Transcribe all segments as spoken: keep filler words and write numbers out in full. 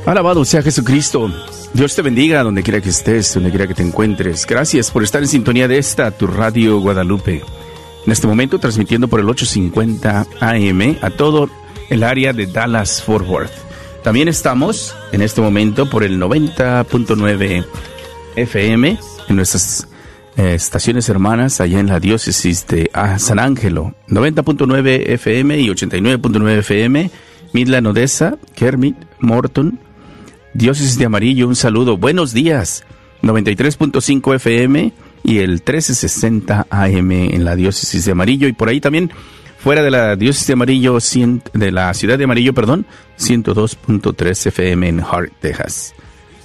Alabado sea Jesucristo. Dios te bendiga donde quiera que estés, donde quiera que te encuentres. Gracias por estar en sintonía de esta, tu Radio Guadalupe. En este momento transmitiendo por el ochocientos cincuenta A M a todo el área de Dallas-Fort Worth. También estamos en este momento por el noventa punto nueve F M en nuestras eh, estaciones hermanas allá en la diócesis de ah, San Ángelo. noventa punto nueve F M y ochenta y nueve punto nueve F M. Midland, Odessa, Kermit, Morton, Diócesis de Amarillo, un saludo. Buenos días. noventa y tres punto cinco F M y el trece sesenta A M en la Diócesis de Amarillo. Y por ahí también, fuera de la Diócesis de Amarillo, de la ciudad de Amarillo, perdón, ciento dos punto tres F M en Hart, Texas.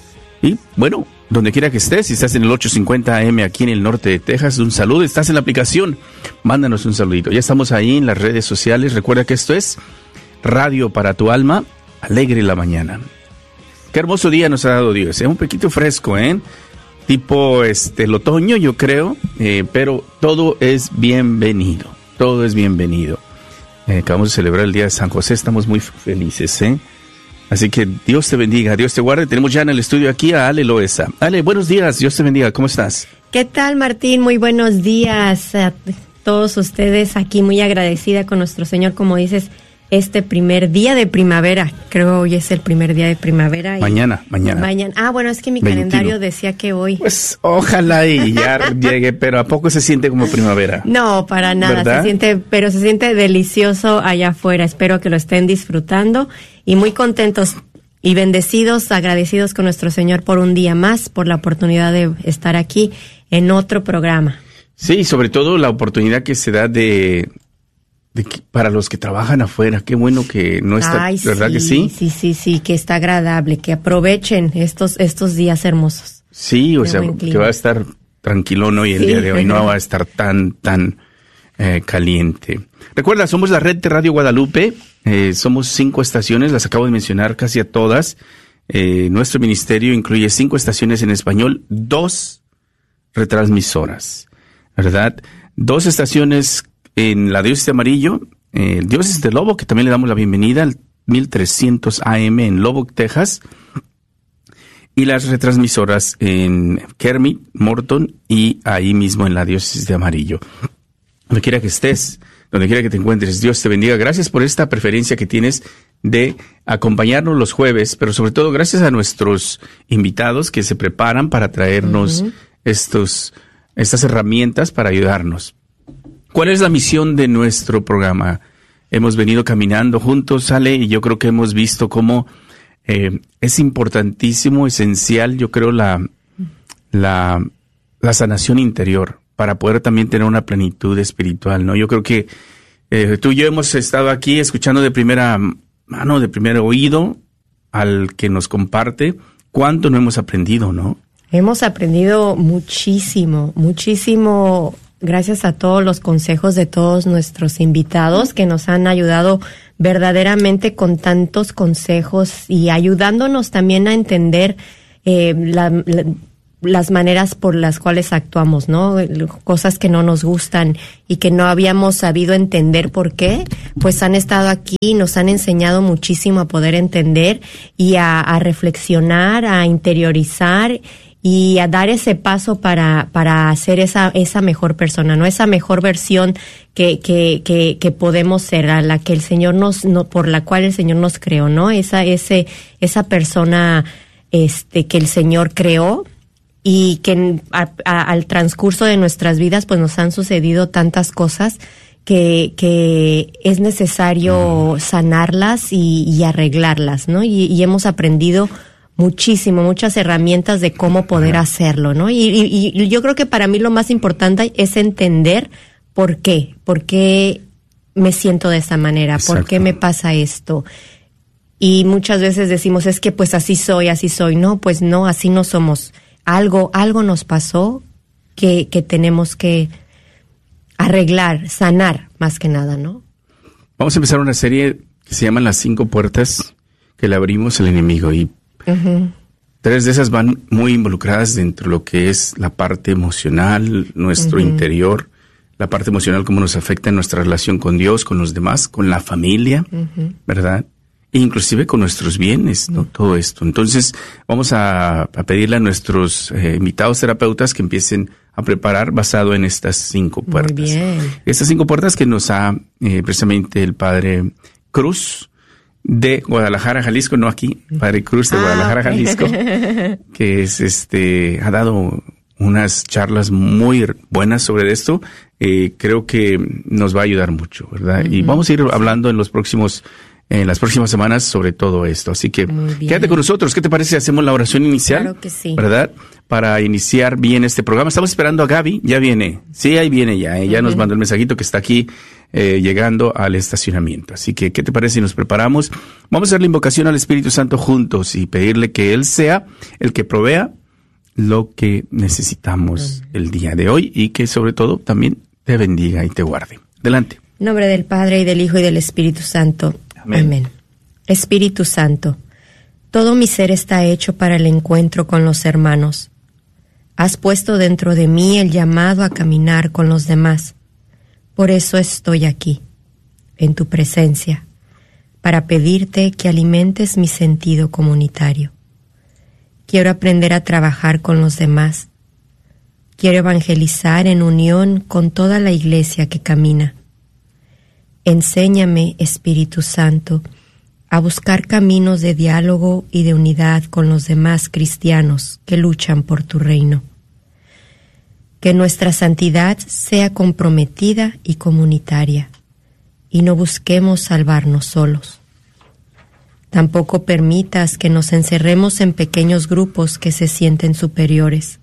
Y bueno, donde quiera que estés, si estás en el ochocientos cincuenta A M aquí en el norte de Texas, un saludo. Estás en la aplicación, mándanos un saludito. Ya estamos ahí en las redes sociales. Recuerda que esto es Radio para tu alma, alegre la mañana. Qué hermoso día nos ha dado Dios, es un poquito fresco, ¿eh? Tipo este, el otoño, yo creo, eh, pero todo es bienvenido, todo es bienvenido. Eh, acabamos de celebrar el Día de San José, estamos muy felices, ¿eh? Así que Dios te bendiga, Dios te guarde. Tenemos ya en el estudio aquí a Ale Loesa. Ale, buenos días, Dios te bendiga, ¿cómo estás? ¿Qué tal, Martín? Muy buenos días a todos ustedes, aquí muy agradecida con nuestro Señor, como dices, este primer día de primavera. Creo hoy es el primer día de primavera. Y mañana, mañana. Mañana. Ah, bueno, es que mi veintiuno calendario decía que hoy. Pues ojalá y ya llegue, pero ¿a poco se siente como primavera? No, para nada. ¿Verdad? Se siente, pero se siente delicioso allá afuera. Espero que lo estén disfrutando y muy contentos y bendecidos, agradecidos con nuestro Señor por un día más, por la oportunidad de estar aquí en otro programa. Sí, sobre todo la oportunidad que se da de... De que, para los que trabajan afuera, qué bueno que no está, Ay, ¿verdad sí, que sí? Sí, sí, sí, que está agradable, que aprovechen estos estos días hermosos. Sí, o sea, que va a estar tranquilón hoy, el sí, día de hoy, no va a estar tan, tan eh, caliente. Recuerda, somos la red de Radio Guadalupe, eh, somos cinco estaciones, las acabo de mencionar casi a todas. Eh, nuestro ministerio incluye cinco estaciones en español, dos retransmisoras, ¿verdad? Dos estaciones en la Diócesis de Amarillo, eh, Diócesis de Lubbock, que también le damos la bienvenida al mil trescientos A M en Lubbock, Texas, y las retransmisoras en Kermit, Morton y ahí mismo en la Diócesis de Amarillo. Donde quiera que estés, donde quiera que te encuentres, Dios te bendiga. Gracias por esta preferencia que tienes de acompañarnos los jueves, pero sobre todo gracias a nuestros invitados que se preparan para traernos uh-huh. estos, estas herramientas para ayudarnos. ¿Cuál es la misión de nuestro programa? Hemos venido caminando juntos, Ale, y yo creo que hemos visto cómo eh, es importantísimo, esencial, yo creo, la, la, la sanación interior para poder también tener una plenitud espiritual, ¿no? Yo creo que eh, tú y yo hemos estado aquí escuchando de primera mano, de primer oído, al que nos comparte, cuánto no hemos aprendido, ¿no? Hemos aprendido muchísimo, muchísimo. Gracias a todos los consejos de todos nuestros invitados que nos han ayudado verdaderamente con tantos consejos y ayudándonos también a entender eh, la, la, las maneras por las cuales actuamos, ¿no? Cosas que no nos gustan y que no habíamos sabido entender por qué, pues han estado aquí y nos han enseñado muchísimo a poder entender y a, a reflexionar, a interiorizar y a dar ese paso para para hacer esa esa mejor persona, ¿no? Esa mejor versión que que que que podemos ser, a la que el Señor nos no por la cual el Señor nos creó, ¿no? Esa ese esa persona este que el Señor creó y que a, a, al transcurso de nuestras vidas pues nos han sucedido tantas cosas que que es necesario sanarlas y, y arreglarlas, ¿no? Y, y hemos aprendido muchísimo, muchas herramientas de cómo poder hacerlo, ¿no? Y, y, y yo creo que para mí lo más importante es entender por qué, por qué me siento de esa manera, Exacto. por qué me pasa esto. Y muchas veces decimos, es que pues así soy, así soy. No, pues no, así no somos. Algo, algo nos pasó que, que tenemos que arreglar, sanar, más que nada, ¿no? Vamos a empezar una serie que se llama Las Cinco Puertas que le abrimos al enemigo y Uh-huh. tres de esas van muy involucradas dentro de lo que es la parte emocional, nuestro uh-huh. interior, la parte emocional, cómo nos afecta en nuestra relación con Dios, con los demás, con la familia, uh-huh. ¿verdad? inclusive con nuestros bienes, ¿no? Todo esto. Entonces, vamos a, a pedirle a nuestros eh, invitados terapeutas que empiecen a preparar basado en estas cinco puertas. Muy bien. Estas cinco puertas que nos ha eh, precisamente el Padre Cruz de Guadalajara, Jalisco, no aquí, Padre Cruz de ah, Guadalajara, okay. Jalisco, que es este, ha dado unas charlas muy buenas sobre esto. Eh, creo que nos va a ayudar mucho, ¿verdad? Uh-huh. Y vamos a ir hablando en los próximos en las próximas semanas sobre todo esto. Así que quédate con nosotros. ¿Qué te parece si hacemos la oración inicial? Claro que sí. ¿Verdad? Para iniciar bien este programa. Estamos esperando a Gaby. Ya viene. Sí, ahí viene ya. Ella uh-huh. nos mandó el mensajito que está aquí eh, llegando al estacionamiento. Así que, ¿qué te parece si nos preparamos? Vamos a hacer la invocación al Espíritu Santo juntos y pedirle que Él sea el que provea lo que necesitamos uh-huh. el día de hoy y que sobre todo también te bendiga y te guarde. Adelante. En nombre del Padre y del Hijo y del Espíritu Santo. Amén. Amén. Espíritu Santo, todo mi ser está hecho para el encuentro con los hermanos. Has puesto dentro de mí el llamado a caminar con los demás. Por eso estoy aquí, en tu presencia, para pedirte que alimentes mi sentido comunitario. Quiero aprender a trabajar con los demás. Quiero evangelizar en unión con toda la iglesia que camina. Enséñame, Espíritu Santo, a buscar caminos de diálogo y de unidad con los demás cristianos que luchan por tu reino. Que nuestra santidad sea comprometida y comunitaria, y no busquemos salvarnos solos. Tampoco permitas que nos encerremos en pequeños grupos que se sienten superiores.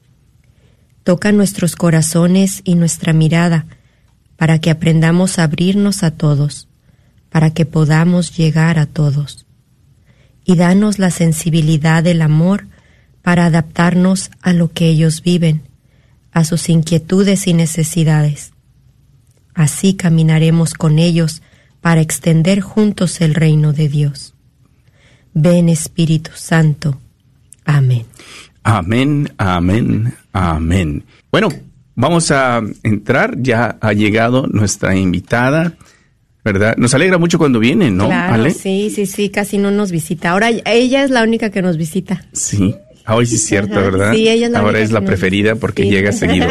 Toca nuestros corazones y nuestra mirada, para que aprendamos a abrirnos a todos, para que podamos llegar a todos. Y danos la sensibilidad del amor para adaptarnos a lo que ellos viven, a sus inquietudes y necesidades. Así caminaremos con ellos para extender juntos el reino de Dios. Ven, Espíritu Santo. Amén. Amén, amén, amén. Bueno, vamos a entrar, ya ha llegado nuestra invitada, ¿verdad? Nos alegra mucho cuando viene, ¿no, claro, Ale? Sí, sí, sí, casi no nos visita. Ahora ella es la única que nos visita. Sí, hoy sí es cierto, Ajá, ¿verdad? Sí, ella es la Ahora única es la preferida nos... porque sí. llega seguido.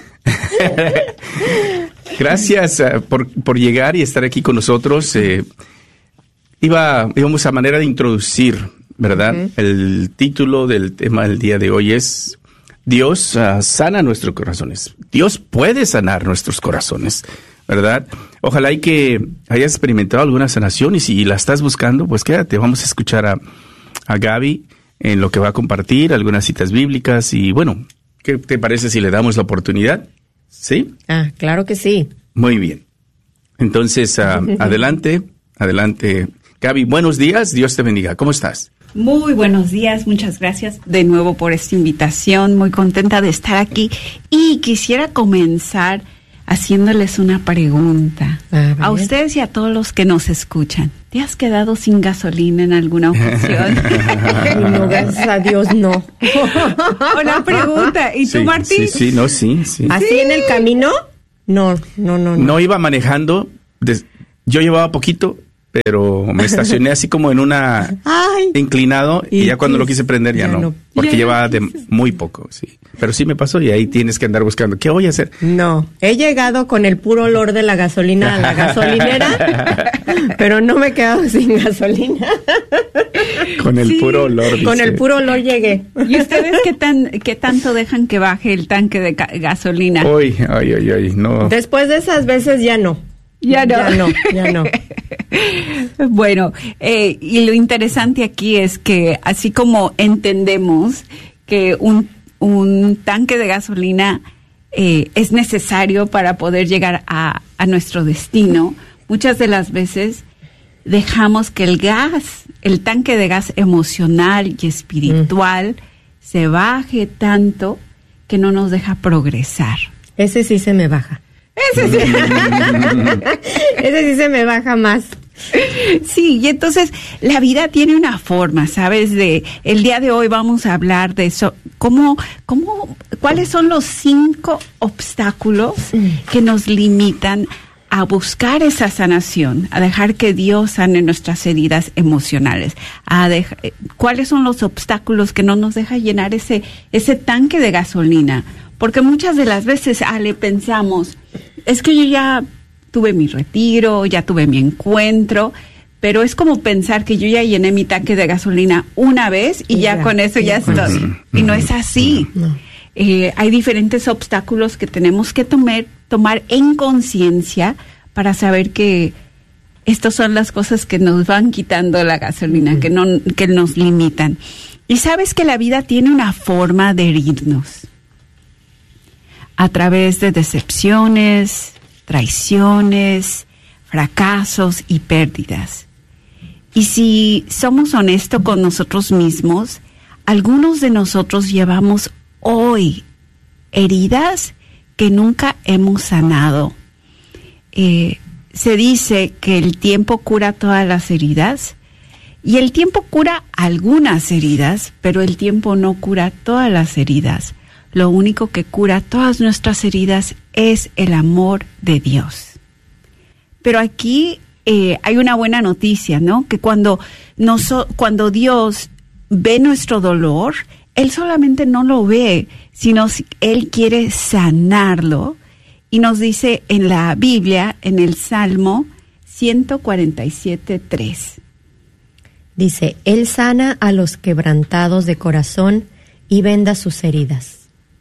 Gracias uh, por, por llegar y estar aquí con nosotros. Eh, iba, íbamos a manera de introducir, ¿verdad? Uh-huh. El título del tema del día de hoy es Dios uh, sana nuestros corazones. Dios puede sanar nuestros corazones, ¿verdad? Ojalá y que hayas experimentado alguna sanación y si la estás buscando, pues quédate. Vamos a escuchar a, a Gaby en lo que va a compartir, algunas citas bíblicas y bueno, ¿qué te parece si le damos la oportunidad? ¿Sí? Ah, claro que sí. Muy bien. Entonces, uh, adelante, adelante. Gaby, buenos días, Dios te bendiga. ¿Cómo estás? Muy buenos días, muchas gracias de nuevo por esta invitación, muy contenta de estar aquí y quisiera comenzar haciéndoles una pregunta a, a ustedes y a todos los que nos escuchan. ¿Te has quedado sin gasolina en alguna ocasión? No, gracias a Dios, no. Una pregunta, ¿y tú, sí, Martín? Sí, sí, no, sí, sí. ¿Así sí. en el camino? No, no, no. No, no iba manejando, des- yo llevaba poquito, pero me estacioné así como en una Ay, inclinado y, y ya cuando sí, lo quise prender ya, ya no, no, porque ya llevaba de muy poco, sí. Pero sí me pasó y ahí tienes que andar buscando. ¿Qué voy a hacer? No, he llegado con el puro olor de la gasolina a la gasolinera, pero no me he quedado sin gasolina. Con el sí, puro olor. Dice. Con el puro olor llegué. ¿Y ustedes qué tan qué tanto dejan que baje el tanque de ca- gasolina? Uy, ay, ay, ay, no. Después de esas veces ya no. Ya no. Ya no, ya no. Bueno, eh, y lo interesante aquí es que así como entendemos que un, un tanque de gasolina eh, es necesario para poder llegar a, a nuestro destino, muchas de las veces dejamos que el gas, el tanque de gas emocional y espiritual mm. se baje tanto que no nos deja progresar. Ese sí se me baja. Ese sí. Ese sí se me baja más. Sí, y entonces la vida tiene una forma, ¿sabes? De el día de hoy vamos a hablar de eso, cómo, cómo, cuáles son los cinco obstáculos que nos limitan a buscar esa sanación, a dejar que Dios sane nuestras heridas emocionales, a dejar, cuáles son los obstáculos que no nos deja llenar ese, ese tanque de gasolina. Porque muchas de las veces, Ale, pensamos, es que yo ya tuve mi retiro, ya tuve mi encuentro, pero es como pensar que yo ya llené mi tanque de gasolina una vez y, y ya, ya con eso ya estoy. Uh-huh. Y no es así. No. Eh, hay diferentes obstáculos que tenemos que tomar, tomar en conciencia para saber que estas son las cosas que nos van quitando la gasolina, uh-huh. que, no, que nos limitan. Y sabes que la vida tiene una forma de herirnos a través de decepciones, traiciones, fracasos y pérdidas. Y si somos honestos con nosotros mismos, algunos de nosotros llevamos hoy heridas que nunca hemos sanado. Eh, se dice que el tiempo cura todas las heridas, y el tiempo cura algunas heridas, pero el tiempo no cura todas las heridas. Lo único que cura todas nuestras heridas es el amor de Dios. Pero aquí eh, hay una buena noticia, ¿no? Que cuando, nos, cuando Dios ve nuestro dolor, Él solamente no lo ve, sino Él quiere sanarlo. Y nos dice en la Biblia, en el Salmo ciento cuarenta y siete, tres. Dice, Él sana a los quebrantados de corazón y venda sus heridas.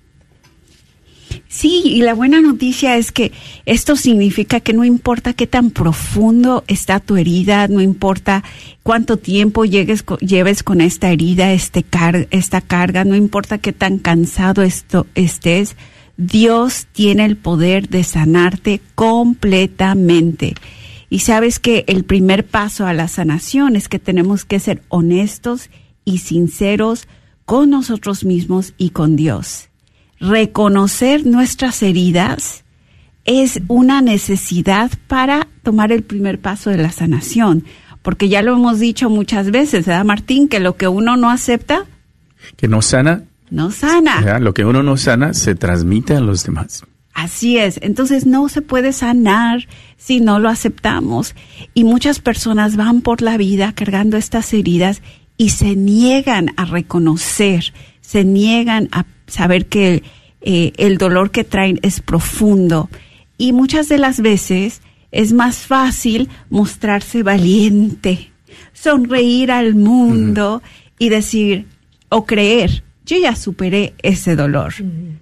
Sí, y la buena noticia es que esto significa que no importa qué tan profundo está tu herida, no importa cuánto tiempo llegues, lleves con esta herida, este car- esta carga, no importa qué tan cansado esto estés, Dios tiene el poder de sanarte completamente. Y sabes que el primer paso a la sanación es que tenemos que ser honestos y sinceros con nosotros mismos y con Dios. Reconocer nuestras heridas es una necesidad para tomar el primer paso de la sanación, porque ya lo hemos dicho muchas veces, ¿verdad, Martín? Que lo que uno no acepta, que no sana, no sana. ¿verdad? Lo que uno no sana se transmite a los demás. Así es, entonces no se puede sanar si no lo aceptamos. Y muchas personas van por la vida cargando estas heridas y se niegan a reconocer, se niegan a saber que eh, el dolor que traen es profundo. Y muchas de las veces es más fácil mostrarse valiente, sonreír al mundo uh-huh. y decir o creer, yo ya superé ese dolor. Uh-huh.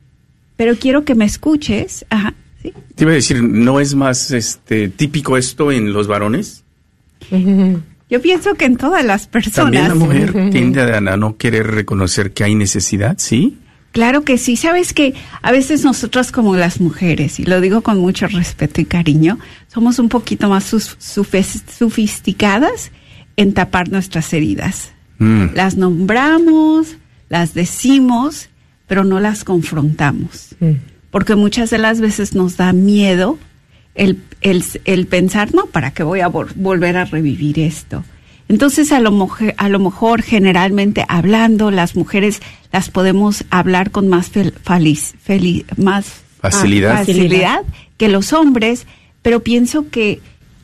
Pero quiero que me escuches. Ajá, ¿sí? Te iba a decir, ¿no es más este típico esto en los varones? Uh-huh. Yo pienso que en todas las personas. También la mujer uh-huh. tiende a no querer reconocer que hay necesidad, ¿sí? Claro que sí. Sabes que a veces nosotras como las mujeres, y lo digo con mucho respeto y cariño, somos un poquito más sus, sufes, sofisticadas en tapar nuestras heridas. Mm. Las nombramos, las decimos, pero no las confrontamos. Mm. Porque muchas de las veces nos da miedo el, el, el pensar, no, ¿para qué voy a vol- volver a revivir esto? Entonces, a lo, moje, a lo mejor, generalmente hablando, las mujeres las podemos hablar con más, fel, feliz, feliz, más facilidad. facilidad que los hombres, pero pienso que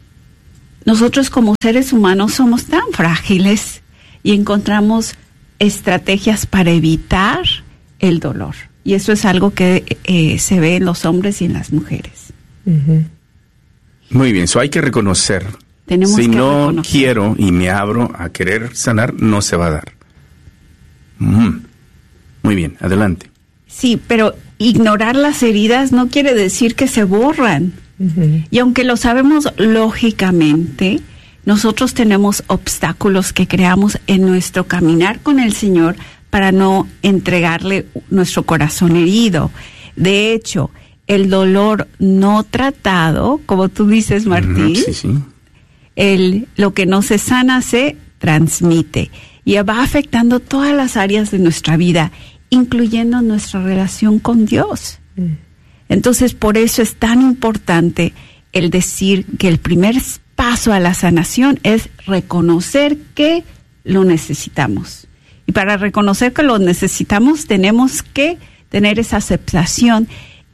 nosotros como seres humanos somos tan frágiles y encontramos estrategias para evitar el dolor. Y eso es algo que eh, se ve en los hombres y en las mujeres. Uh-huh. Muy bien, eso hay que reconocer. Tenemos si que no reconocer. quiero y me abro a querer sanar, no se va a dar. Mm. Muy bien, adelante. Sí, pero ignorar las heridas no quiere decir que se borran. Uh-huh. Y aunque lo sabemos lógicamente, nosotros tenemos obstáculos que creamos en nuestro caminar con el Señor para no entregarle nuestro corazón herido. De hecho, el dolor no tratado, como tú dices, Martín, uh-huh, sí, sí. El, lo que no se sana se transmite y va afectando todas las áreas de nuestra vida, incluyendo nuestra relación con Dios. Mm. Entonces, por eso es tan importante el decir que el primer paso a la sanación es reconocer que lo necesitamos. Y para reconocer que lo necesitamos, tenemos que tener esa aceptación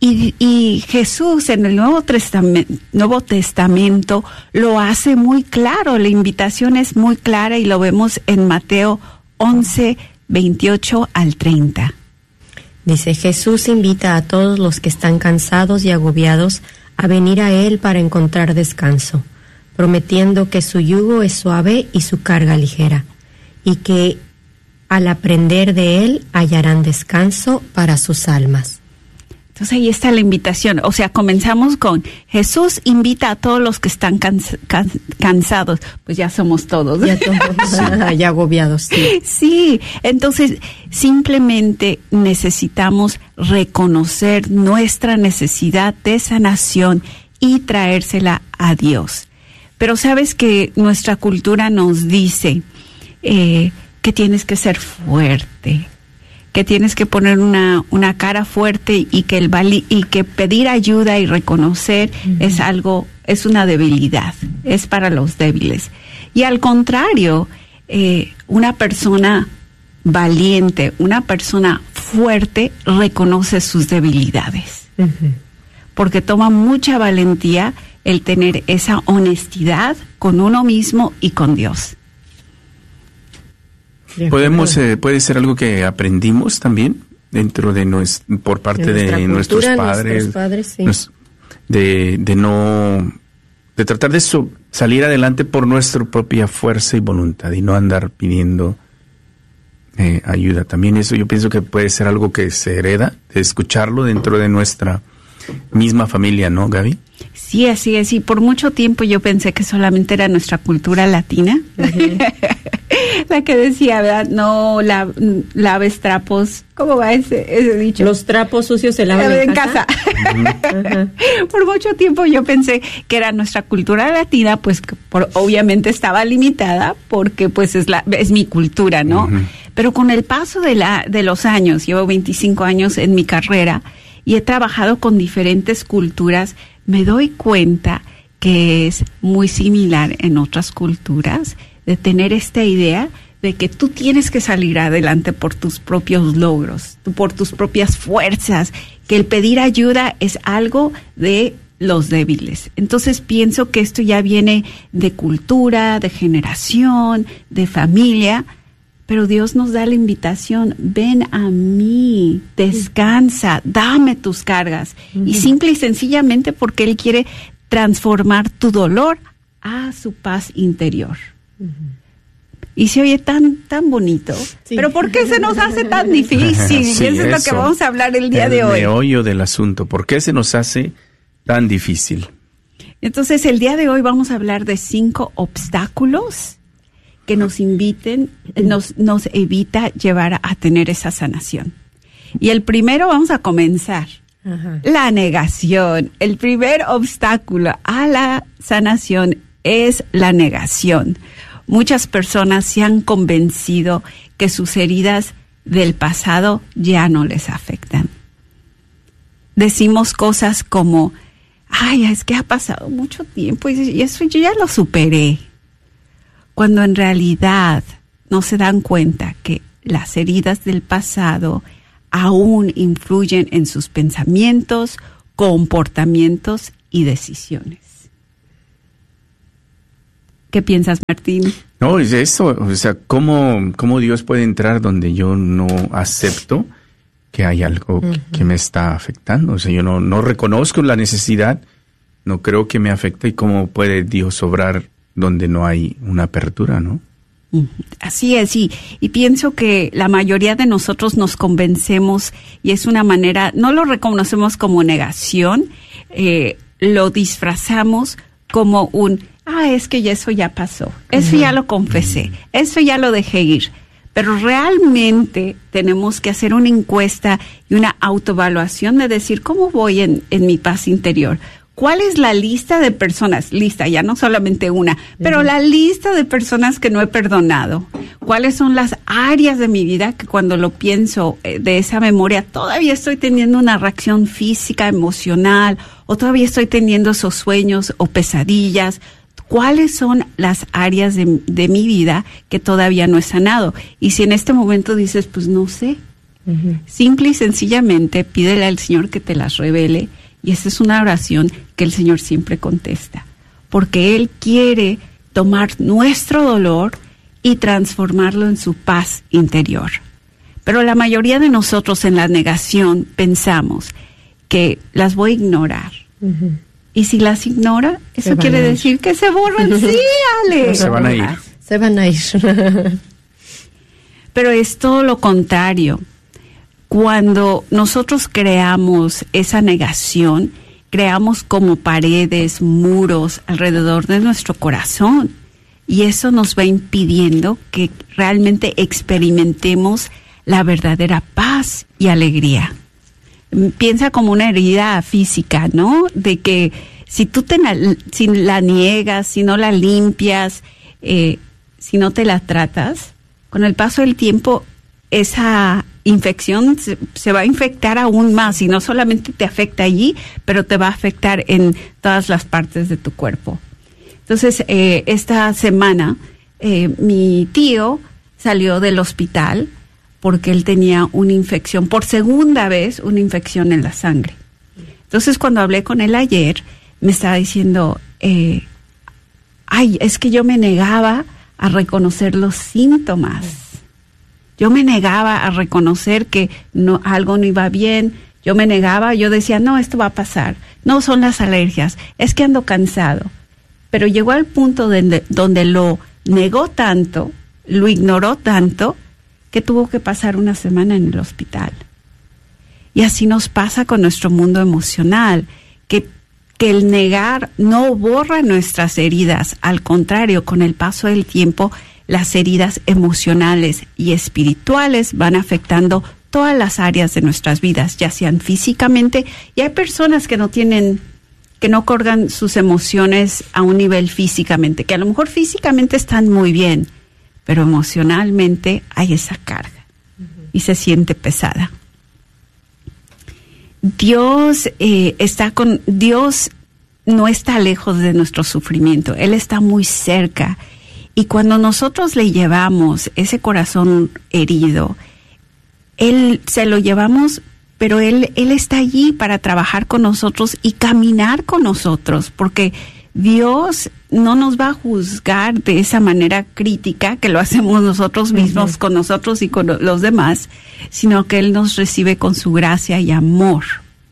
Y, y Jesús en el Nuevo Testamento, Nuevo Testamento lo hace muy claro, la invitación es muy clara y lo vemos en Mateo once, veintiocho al treinta. Dice, Jesús invita a todos los que están cansados y agobiados a venir a Él para encontrar descanso, prometiendo que su yugo es suave y su carga ligera, y que al aprender de Él hallarán descanso para sus almas. Entonces ahí está la invitación. O sea, comenzamos con Jesús invita a todos los que están cansa, can, cansados. Pues ya somos todos. Ya todos, sí. Ya agobiados. Sí. Sí, entonces simplemente necesitamos reconocer nuestra necesidad de sanación y traérsela a Dios. Pero sabes que nuestra cultura nos dice eh, que tienes que ser fuerte, que tienes que poner una, una cara fuerte y que el vali- y que pedir ayuda y reconocer uh-huh. es algo, es una debilidad, es para los débiles. Y al contrario, eh, una persona valiente, una persona fuerte reconoce sus debilidades. Uh-huh. Porque toma mucha valentía el tener esa honestidad con uno mismo y con Dios. Podemos, eh, puede ser algo que aprendimos también dentro de nos, por parte de, de nuestros padres, nuestros padres sí. nos, de, de no, de tratar de so, salir adelante por nuestra propia fuerza y voluntad y no andar pidiendo eh, ayuda. También eso yo pienso que puede ser algo que se hereda, de escucharlo dentro de nuestra misma familia, ¿no, Gaby? Sí, así es. Y por mucho tiempo yo pensé que solamente era nuestra cultura latina. Uh-huh. La que decía, ¿verdad? No la, laves trapos. ¿Cómo va ese, ese dicho? Los trapos sucios se lavan en, en casa. casa. Uh-huh. Por mucho tiempo yo pensé que era nuestra cultura latina, pues que por, obviamente estaba limitada porque pues es, la, es mi cultura, ¿no? Uh-huh. Pero con el paso de, la, de los años, llevo veinticinco años en mi carrera y he trabajado con diferentes culturas, me doy cuenta que es muy similar en otras culturas de tener esta idea de que tú tienes que salir adelante por tus propios logros, por tus propias fuerzas, que el pedir ayuda es algo de los débiles. Entonces pienso que esto ya viene de cultura, de generación, de familia, pero Dios nos da la invitación, ven a mí, descansa, dame tus cargas. Uh-huh. Y simple y sencillamente porque Él quiere transformar tu dolor a su paz interior. Uh-huh. Y se oye tan tan bonito. Sí. Pero ¿por qué se nos hace tan difícil? Sí, y eso es lo que vamos a hablar el día el de hoy. El meollo del asunto. ¿Por qué se nos hace tan difícil? Entonces, el día de hoy vamos a hablar de cinco obstáculos que nos inviten, nos, nos evita llevar a tener esa sanación. Y el primero, vamos a comenzar. Ajá. La negación. El primer obstáculo a la sanación es la negación. Muchas personas se han convencido que sus heridas del pasado ya no les afectan. Decimos cosas como, ay, es que ha pasado mucho tiempo y eso yo ya lo superé. Cuando en realidad no se dan cuenta que las heridas del pasado aún influyen en sus pensamientos, comportamientos y decisiones. ¿Qué piensas, Martín? No, es eso, o sea, ¿cómo, cómo Dios puede entrar donde yo no acepto que hay algo uh-huh. que, que me está afectando? O sea, yo no, no reconozco la necesidad, no creo que me afecte, y cómo puede Dios obrar donde no hay una apertura, ¿no? Así es, y, y pienso que la mayoría de nosotros nos convencemos y es una manera, no lo reconocemos como negación, eh, lo disfrazamos como un, ah, es que ya eso ya pasó, eso uh-huh. ya lo confesé, uh-huh. eso ya lo dejé ir. Pero realmente tenemos que hacer una encuesta y una autoevaluación de decir, ¿cómo voy en, en mi paz interior? ¿Cuál es la lista de personas? Lista, ya no solamente una, pero la lista de personas que no he perdonado. ¿Cuáles son las áreas de mi vida que cuando lo pienso eh, de esa memoria todavía estoy teniendo una reacción física, emocional, o todavía estoy teniendo esos sueños o pesadillas? ¿Cuáles son las áreas de, de mi vida que todavía no he sanado? Y si en este momento dices, pues no sé, Uh-huh. Simple y sencillamente pídele al Señor que te las revele, y esa es una oración que el Señor siempre contesta, porque Él quiere tomar nuestro dolor y transformarlo en su paz interior. Pero la mayoría de nosotros en la negación pensamos que las voy a ignorar. Uh-huh. Y si las ignora, eso quiere decir que se borran. Sí, Ale. Se van a ir. Se van a ir. Pero es todo lo contrario. Cuando nosotros creamos esa negación, creamos como paredes, muros alrededor de nuestro corazón. Y eso nos va impidiendo que realmente experimentemos la verdadera paz y alegría. Piensa como una herida física, ¿no? De que si tú te la, si la niegas, si no la limpias, eh, si no te la tratas, con el paso del tiempo esa infección se, se va a infectar aún más, y no solamente te afecta allí, pero te va a afectar en todas las partes de tu cuerpo. Entonces, eh, esta semana eh, mi tío salió del hospital porque él tenía una infección, por segunda vez, una infección en la sangre. Entonces, cuando hablé con él ayer, me estaba diciendo, eh, ay, es que yo me negaba a reconocer los síntomas. Yo me negaba a reconocer que no, algo no iba bien. Yo me negaba, yo decía, no, esto va a pasar. No son las alergias, es que ando cansado. Pero llegó al punto de, donde lo negó tanto, lo ignoró tanto, que tuvo que pasar una semana en el hospital. Y así nos pasa con nuestro mundo emocional, que, que el negar no borra nuestras heridas. Al contrario, con el paso del tiempo, las heridas emocionales y espirituales van afectando todas las áreas de nuestras vidas, ya sean físicamente, y hay personas que no tienen, que no cargan sus emociones a un nivel físicamente, que a lo mejor físicamente están muy bien, pero emocionalmente hay esa carga uh-huh. y se siente pesada. Dios eh, está con, Dios no está lejos de nuestro sufrimiento, Él está muy cerca. Y cuando nosotros le llevamos ese corazón herido, Él se lo llevamos, pero Él, Él está allí para trabajar con nosotros y caminar con nosotros, porque Dios no nos va a juzgar de esa manera crítica que lo hacemos nosotros mismos, uh-huh. con nosotros y con los demás, sino que Él nos recibe con su gracia y amor.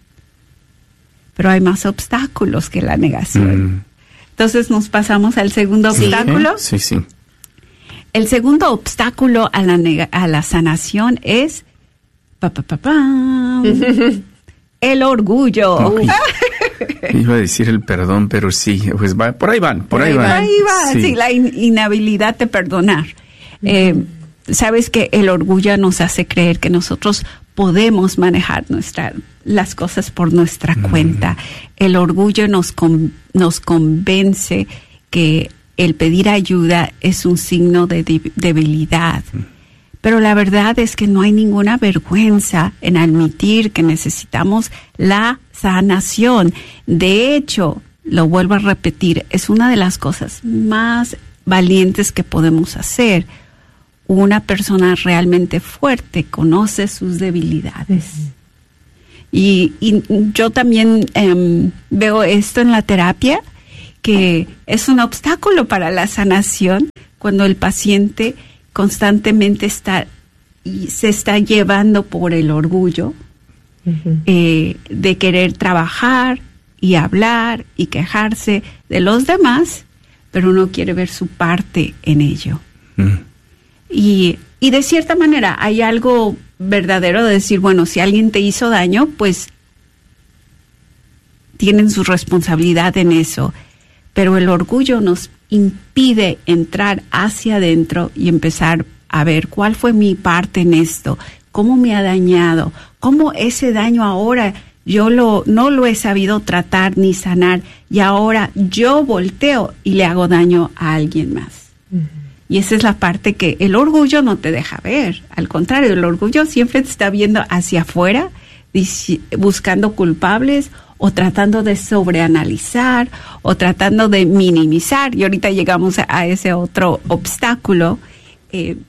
Pero hay más obstáculos que la negación. Uh-huh. Entonces nos pasamos al segundo sí, obstáculo. Sí, sí. El segundo obstáculo a la, nega- a la sanación es pa, pa, pa, pa, el orgullo. Okay. Iba a decir el perdón, pero sí, pues va, por ahí van, por ahí, ahí van. Ahí va, sí, sí la in- inhabilidad de perdonar. Uh-huh. Eh, Sabes que el orgullo nos hace creer que nosotros podemos manejar nuestra, las cosas por nuestra uh-huh. cuenta. El orgullo nos, con, nos convence que el pedir ayuda es un signo de de- debilidad. Uh-huh. Pero la verdad es que no hay ninguna vergüenza en admitir que necesitamos la sanación. De hecho, lo vuelvo a repetir, es una de las cosas más valientes que podemos hacer. Una persona realmente fuerte conoce sus debilidades. Uh-huh. Y, y yo también eh, veo esto en la terapia, que es un obstáculo para la sanación cuando el paciente constantemente está y se está llevando por el orgullo uh-huh. eh, de querer trabajar y hablar y quejarse de los demás, pero no quiere ver su parte en ello. Uh-huh. Y, y de cierta manera hay algo verdadero de decir, bueno, si alguien te hizo daño, pues tienen su responsabilidad en eso. Pero el orgullo nos impide entrar hacia adentro y empezar a ver cuál fue mi parte en esto, cómo me ha dañado, cómo ese daño ahora yo lo, no lo he sabido tratar ni sanar, y ahora yo volteo y le hago daño a alguien más. Uh-huh. Y esa es la parte que el orgullo no te deja ver. Al contrario, el orgullo siempre te está viendo hacia afuera, buscando culpables o tratando de sobreanalizar o tratando de minimizar. Y ahorita llegamos a, a ese otro obstáculo, eh,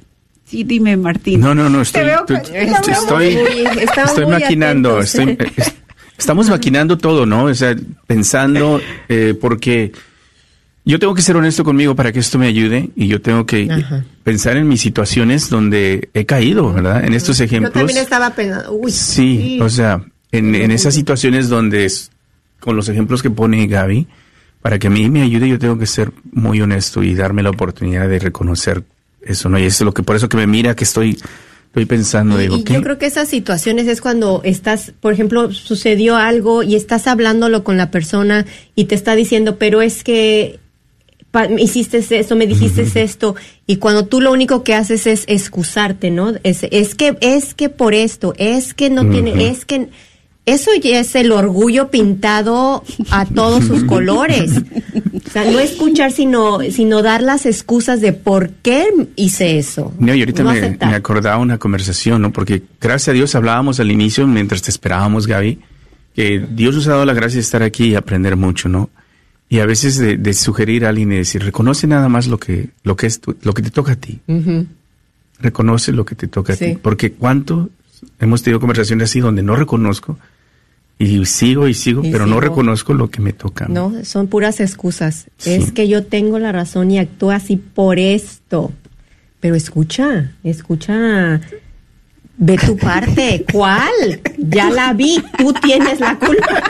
Sí, dime, Martín. No, no, no, estoy, veo, tu, estoy, estoy, muy, estoy maquinando, estoy, es, estamos maquinando todo, ¿no? O sea, pensando, eh, porque yo tengo que ser honesto conmigo para que esto me ayude y yo tengo que Ajá. pensar en mis situaciones donde he caído, ¿verdad? En estos ejemplos. Yo también estaba pensando, uy. Sí, sí. o sea, en, en esas situaciones donde, es, con los ejemplos que pone Gaby, para que a mí me ayude, yo tengo que ser muy honesto y darme la oportunidad de reconocer eso, ¿no? Y eso es lo que, por eso que me mira que estoy, estoy pensando, y, digo, y ¿qué? Yo creo que esas situaciones es cuando estás, por ejemplo, sucedió algo y estás hablándolo con la persona y te está diciendo, pero es que pa, hiciste esto, me dijiste uh-huh. esto, y cuando tú lo único que haces es excusarte, ¿no? Es, es que, es que por esto, es que no uh-huh. tiene, es que... Eso ya es el orgullo pintado a todos sus colores. O sea, no escuchar, sino sino dar las excusas de por qué hice eso. No, y ahorita no me, me acordaba una conversación, ¿no? Porque gracias a Dios hablábamos al inicio, mientras te esperábamos, Gaby, que Dios nos ha dado la gracia de estar aquí y aprender mucho, ¿no? Y a veces de, de sugerir a alguien y decir, reconoce nada más lo que lo que es tu, lo que te toca a ti. Uh-huh. Reconoce lo que te toca sí. a ti. Porque cuánto hemos tenido conversaciones así donde no reconozco y sigo y sigo, y pero sigo. no reconozco lo que me toca. No, son puras excusas. Sí. Es que yo tengo la razón y actúo así por esto. Pero escucha, escucha, ve tu parte. ¿Cuál? Ya la vi, tú tienes la culpa.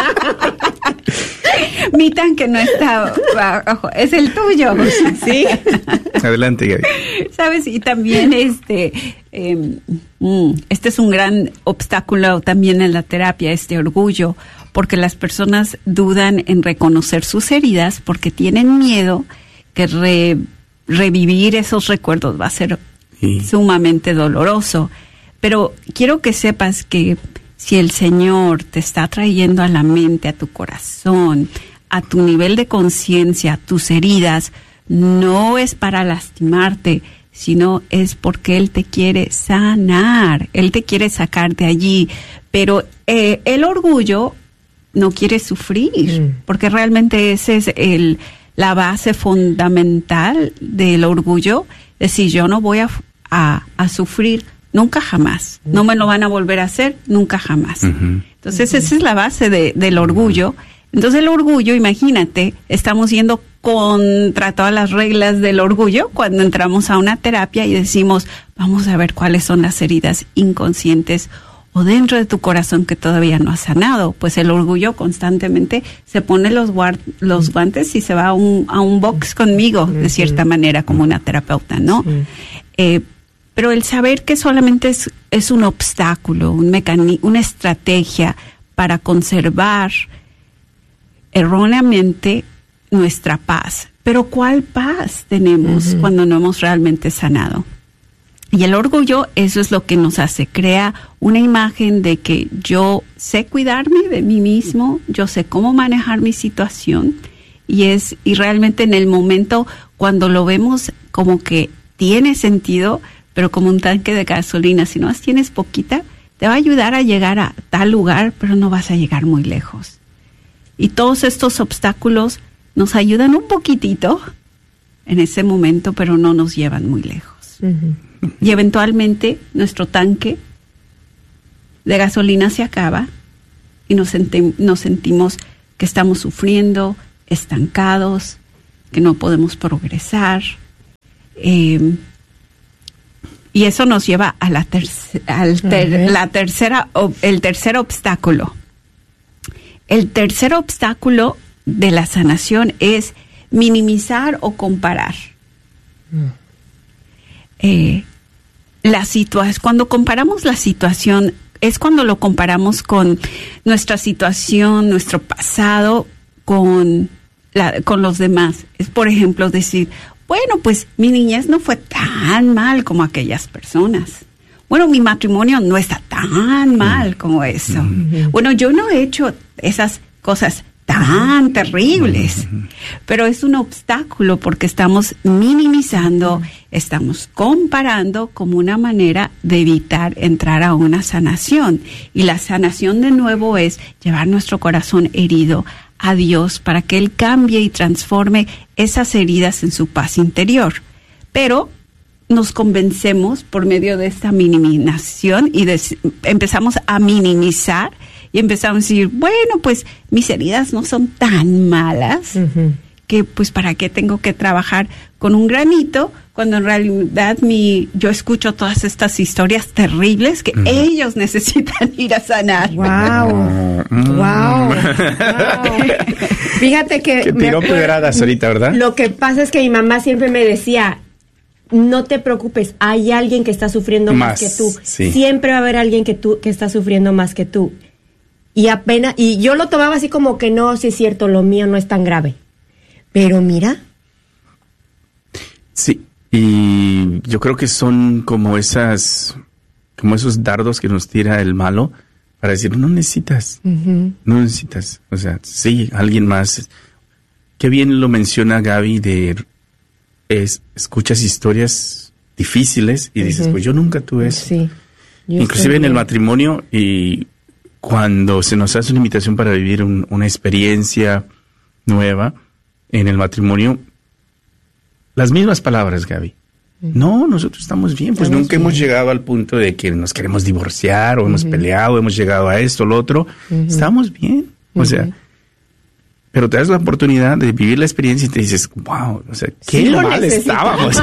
Mi tanque no está bajo, es el tuyo. Sí. Adelante, Gaby. Sabes, y también este, eh, este es un gran obstáculo también en la terapia, este orgullo, porque las personas dudan en reconocer sus heridas porque tienen miedo que re, revivir esos recuerdos va a ser sí. sumamente doloroso. Pero quiero que sepas que si el Señor te está trayendo a la mente, a tu corazón, a tu nivel de conciencia, tus heridas, no es para lastimarte, sino es porque Él te quiere sanar, Él te quiere sacar de allí. Pero eh, el orgullo no quiere sufrir, mm. porque realmente esa es el, la base fundamental del orgullo, es decir, yo no voy a, a, a sufrir nunca jamás, no me lo van a volver a hacer nunca jamás. Uh-huh. Entonces uh-huh. esa es la base de, del orgullo. Entonces el orgullo, imagínate, estamos yendo contra todas las reglas del orgullo cuando entramos a una terapia y decimos, vamos a ver cuáles son las heridas inconscientes o dentro de tu corazón que todavía no has sanado. Pues el orgullo constantemente se pone los, guard- los guantes y se va a un, a un box conmigo, uh-huh. de cierta manera, como una terapeuta, ¿no? Sí. Eh, Pero el saber que solamente es, es un obstáculo, un mecani- una estrategia para conservar erróneamente nuestra paz. Pero ¿cuál paz tenemos uh-huh. cuando no hemos realmente sanado? Y el orgullo, eso es lo que nos hace, crea una imagen de que yo sé cuidarme de mí mismo, yo sé cómo manejar mi situación, y es y realmente en el momento cuando lo vemos como que tiene sentido, pero como un tanque de gasolina, si no tienes poquita, te va a ayudar a llegar a tal lugar, pero no vas a llegar muy lejos. Y todos estos obstáculos nos ayudan un poquitito en ese momento, pero no nos llevan muy lejos. Uh-huh. Y eventualmente nuestro tanque de gasolina se acaba y nos, senti- nos sentimos que estamos sufriendo, estancados, que no podemos progresar. Eh, Y eso nos lleva a la, terc- al ter- uh-huh. la tercera, el tercer obstáculo. El tercer obstáculo de la sanación es minimizar o comparar. Uh-huh. Eh, la situa- cuando comparamos la situación, es cuando lo comparamos con nuestra situación, nuestro pasado, con, la, con los demás. Es, por ejemplo, decir, bueno, pues mi niñez no fue tan mal como aquellas personas. Bueno, mi matrimonio no está tan mal como eso. Uh-huh. Bueno, yo no he hecho esas cosas tan terribles, uh-huh. pero es un obstáculo porque estamos minimizando, estamos comparando como una manera de evitar entrar a una sanación. Y la sanación de nuevo es llevar nuestro corazón herido a Dios para que Él cambie y transforme esas heridas en su paz interior. Pero nos convencemos por medio de esta minimización y de, empezamos a minimizar y empezamos a decir, bueno, pues mis heridas no son tan malas, uh-huh. que pues para qué tengo que trabajar con un granito, cuando en realidad mi yo escucho todas estas historias terribles que uh-huh. ellos necesitan ir a sanar. Wow, wow, wow. Fíjate que que tiró pedradas ahorita, ¿verdad? Lo que pasa es que mi mamá siempre me decía, no te preocupes, hay alguien que está sufriendo más, más que tú. Sí. Siempre va a haber alguien que tú que está sufriendo más que tú. Y apenas y yo lo tomaba así como que no, sí es cierto, lo mío no es tan grave. Pero mira. Sí, y yo creo que son como esas, como esos dardos que nos tira el malo para decir, no necesitas, uh-huh. no necesitas. O sea, sí, alguien más. Qué bien lo menciona Gaby de, es, escuchas historias difíciles y uh-huh. dices, pues yo nunca tuve eso. Sí, inclusive en el matrimonio, y cuando se nos hace una invitación para vivir un, una experiencia nueva, en el matrimonio, las mismas palabras, Gaby. Uh-huh. No, nosotros estamos bien, pues estamos nunca bien. Hemos llegado al punto de que nos queremos divorciar o uh-huh. hemos peleado, hemos llegado a esto, lo otro. Uh-huh. Estamos bien, o uh-huh. sea, pero te das la oportunidad de vivir la experiencia y te dices, wow, o sea, qué sí mal estábamos.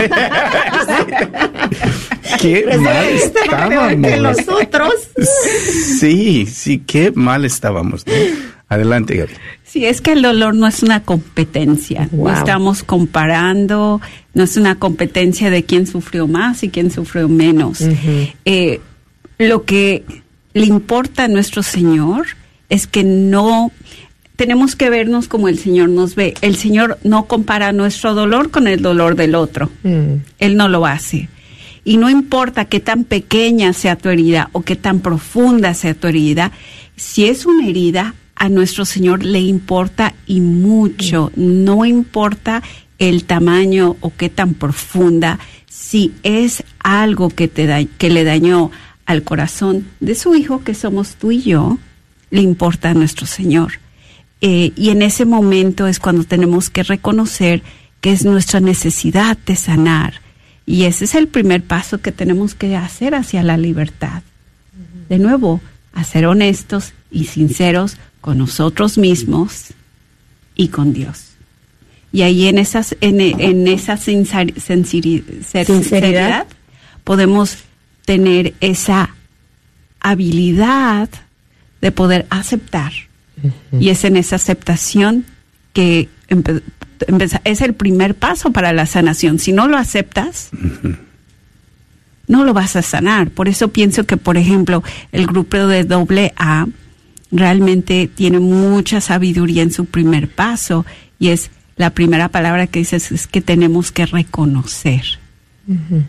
Qué pues mal estábamos. Que los otros. Sí, sí, qué mal estábamos, ¿no? Adelante, Gaby. Sí, es que el dolor no es una competencia. Wow. No estamos comparando, no es una competencia de quién sufrió más y quién sufrió menos. Uh-huh. Eh, lo que le importa a nuestro Señor es que no tenemos que vernos como el Señor nos ve. El Señor no compara nuestro dolor con el dolor del otro. Uh-huh. Él no lo hace. Y no importa qué tan pequeña sea tu herida o qué tan profunda sea tu herida, si es una herida, a nuestro Señor le importa y mucho. No importa el tamaño o qué tan profunda, si es algo que te da, que le dañó al corazón de su Hijo, que somos tú y yo, le importa a nuestro Señor. Eh, y en ese momento es cuando tenemos que reconocer que es nuestra necesidad de sanar. Y ese es el primer paso que tenemos que hacer hacia la libertad. De nuevo, a ser honestos y sinceros con nosotros mismos y con Dios. Y ahí en, esas, en, en esa sincer, sinceridad, sinceridad podemos tener esa habilidad de poder aceptar. Uh-huh. Y es en esa aceptación que empe, empe, es el primer paso para la sanación. Si no lo aceptas, uh-huh. no lo vas a sanar. Por eso pienso que, por ejemplo, el grupo de doble A realmente tiene mucha sabiduría en su primer paso, y es la primera palabra que dices es que tenemos que reconocer. Uh-huh.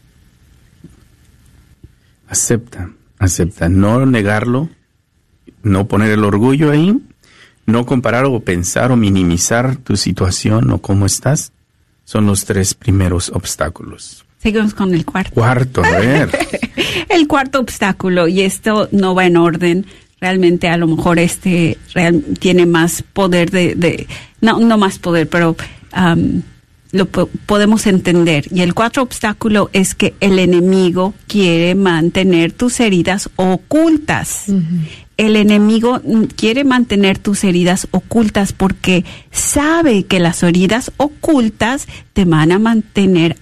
Acepta, acepta, no negarlo, no poner el orgullo ahí, no comparar o pensar o minimizar tu situación o cómo estás. Son los tres primeros obstáculos. Seguimos con el cuarto. Cuarto, a ver. El cuarto obstáculo, y esto no va en orden. Realmente a lo mejor este real, tiene más poder de, de no no más poder, pero um, lo po- podemos entender. Y el cuarto obstáculo es que el enemigo quiere mantener tus heridas ocultas. Uh-huh. El enemigo quiere mantener tus heridas ocultas porque sabe que las heridas ocultas te van a mantener